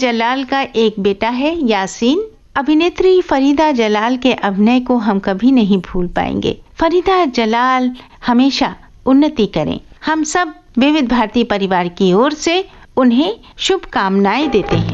जलाल का एक बेटा है यासीन। अभिनेत्री फरीदा जलाल के अभिनय को हम कभी नहीं भूल पाएंगे। फरीदा जलाल हमेशा उन्नति करें। हम सब विविध भारती परिवार की ओर से उन्हें शुभकामनाएं देते हैं।